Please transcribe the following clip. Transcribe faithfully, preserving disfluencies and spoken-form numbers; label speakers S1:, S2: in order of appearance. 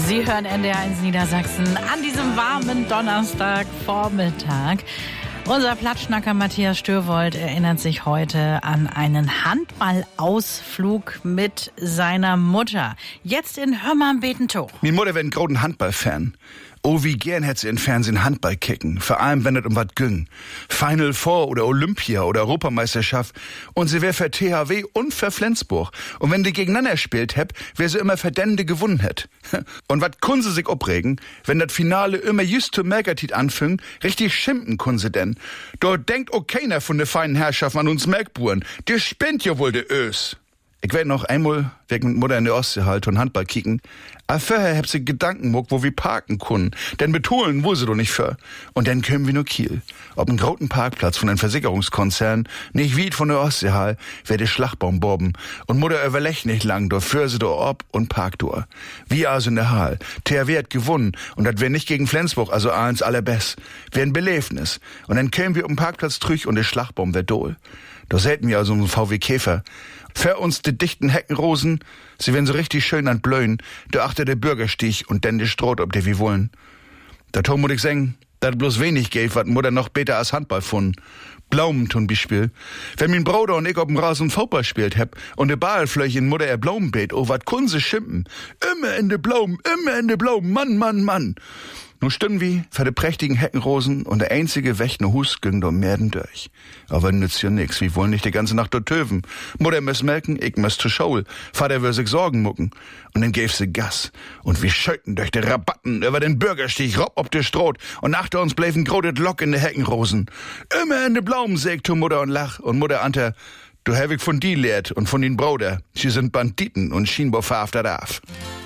S1: Sie hören N D R eins Niedersachsen an diesem warmen Donnerstagvormittag. Unser Plattschnacker Matthias Störwold erinnert sich heute an einen Handballausflug mit seiner Mutter. Jetzt in Hömmern-Betentoch.
S2: Meine Mutter wäre ein großen Handballfan. Oh, wie gern hätte sie in Fernsehen Handball kicken. Vor allem, wenn es um was ging. Final Four oder Olympia oder Europameisterschaft. Und sie wäre für T H W und für Flensburg. Und wenn die gegeneinander spielt hätt, wäre sie immer für den, die gewonnen hätt. Und wat kun sie sich opregen, wenn das Finale immer just zu Merkertit anfing, richtig schimpfen kun sie denn. Dort denkt auch keiner von de feinen Herrschaften an uns Merkburen. Der spinnt ja wohl de Ös. Ich werd noch einmal wegen mit Mutter in der Ostsee halt und Handball kicken. Aber vorher hab sie Gedanken muck, wo wir parken können. Denn betonen wo sie doch nicht für. Und dann können wir nur Kiel. Ob ein großen Parkplatz von einem Versicherungskonzern, nicht weit von der Ostseehall, werde Schlagbaum borben. Und Mutter überlegt nicht lang, doch für sie doch ob und park durch. Wir also in der Hall. T H W hat gewonnen. Und das wär nicht gegen Flensburg, also eins allerbest. Wär ein Belebnis. Und dann kämen wir um den Parkplatz trüch und der Schlagbaum wär dohl. Da säten wir also einen V W Käfer. Für uns die dichten Heckenrosen, sie werden so richtig schön an Blöen, da achter der Bürgerstich und denn die Stroht, ob der wie wollen. Da Tom muss ich sagen, dat bloß wenig gäf, wat Mutter noch besser als Handball fun. Blaumen zum Beispiel. Wenn mein Bruder und ich auf dem Rasen Fußball spielt hab und de Ball flöch in Mutter ihr Blaumenbeet, oh wat kun sie schimpfen. Immer in de Blaumen, immer in de Blaumen, Mann, Mann, Mann. Nun stünden wir für de prächtigen Heckenrosen und der einzige wächne Hus ging do Merden durch. Aber nützt ja nix, wir wollen nicht die ganze Nacht dort töven. Mutter muss melken, ich muss zur Schule. Vater will sich Sorgen mucken. Und dann gäf sie Gas. Und wir schöten durch de Rabatten über den Bürgerstich, rob ob de Stroht. Und nach uns bleiben grodet Lock in de Heckenrosen. Immer in de Blaumen, sägt tu Mutter und lach. Und Mutter ante, du hab ich von die lehrt und von den Bruder. Sie sind Banditen und schienbar verhaftet auf.